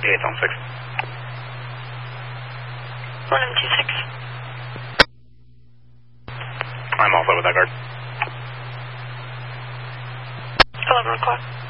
It's on 6. 1126. I'm all set with that guard. 11 o'clock.